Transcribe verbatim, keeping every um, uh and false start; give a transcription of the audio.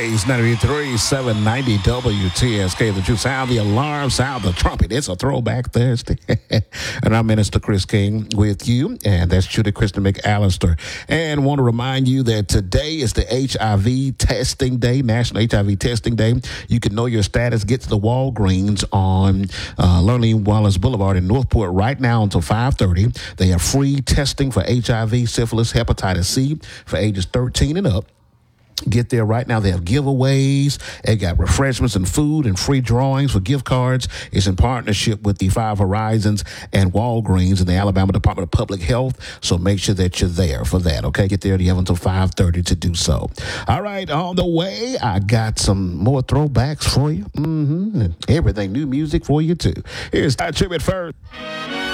Blaze ninety-three, seven ninety W T S K. The truth. Sound the alarm, sound the trumpet. It's a throwback Thursday. And I'm Minister Chris King with you, and that's Judy Kristen McAllister. And want to remind you that today is the H I V testing day, National H I V Testing Day. You can know your status. Get to the Walgreens on uh, Lurleen Wallace Boulevard in Northport right now until five thirty. They have free testing for H I V, syphilis, hepatitis C for ages thirteen and up. Get there right now. They have giveaways. They got refreshments and food and free drawings for gift cards. It's in partnership with the Five Horizons and Walgreens and the Alabama Department of Public Health. So make sure that you're there for that, okay? Get there. You have until five thirty to do so. All right, on the way, I got some more throwbacks for you. Mm-hmm. And everything, new music for you, too. Here's Ty Tribbett first.